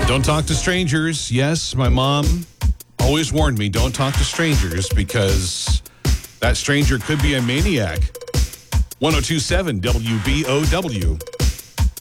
Don't talk to strangers. Yes, my mom always warned me, don't talk to strangers because that stranger could be a maniac. 102.7 WBOW.